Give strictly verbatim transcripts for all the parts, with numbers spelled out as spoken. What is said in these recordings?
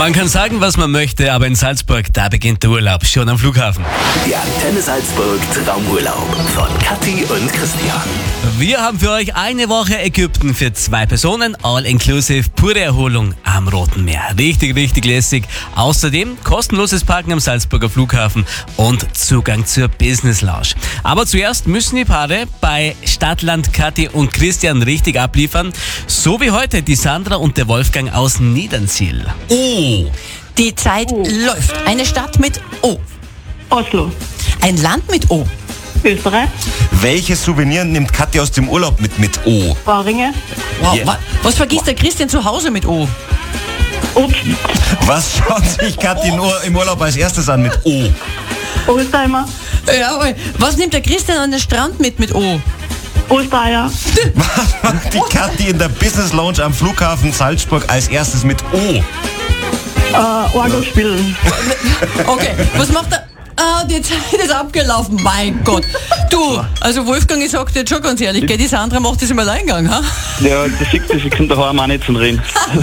Man kann sagen, was man möchte, aber in Salzburg, da beginnt der Urlaub, schon am Flughafen. Der Antenne Salzburg Traumurlaub von Kathi und Christian. Wir haben für euch eine Woche Ägypten für zwei Personen, all inclusive, pure Erholung am Roten Meer. Richtig, richtig lässig. Außerdem kostenloses Parken am Salzburger Flughafen und Zugang zur Business Lounge. Aber zuerst müssen die Paare bei Stadtland Kathi und Christian richtig abliefern. So wie heute die Sandra und der Wolfgang aus Niedernsiel. O. Die Zeit O. läuft. Eine Stadt mit O. Oslo. Ein Land mit O. Österreich. Welches Souvenir nimmt Kathi aus dem Urlaub mit mit O? Baringe. Wow. Ja. wa- Was vergisst der Christian zu Hause mit O? Obst. Was schaut sich Kathi in Ur- im Urlaub als erstes an mit O? Oldtimer. Jawohl. Was nimmt der Christian an den Strand mit mit O? Ostereier. Was macht die Kathi in der Business Lounge am Flughafen Salzburg als erstes mit O? Äh, Orgel spielen. Okay. Was macht er? Ah, die Zeit ist abgelaufen. Mein Gott. Du, also Wolfgang, ich sag dir jetzt schon ganz ehrlich, gell, die Sandra macht das im Alleingang, ha? Ja, das sieht sie, sie kommt daheim auch nicht zum Reden.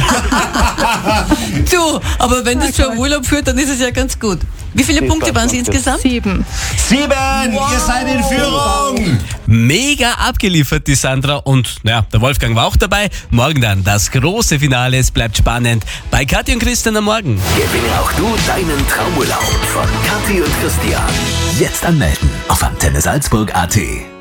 Du, aber wenn das zu einem Urlaub führt, dann ist es ja ganz gut. Wie viele Punkte waren es insgesamt? Sieben. Sieben! Ihr seid in Führung! Mega abgeliefert, die Sandra. Und naja, der Wolfgang war auch dabei. Morgen dann das große Finale. Es bleibt spannend bei Kathi und Christian am Morgen. Gewinne auch du deinen Traumurlaub von Kathi und Christian. Jetzt anmelden auf antenne salzburg punkt at.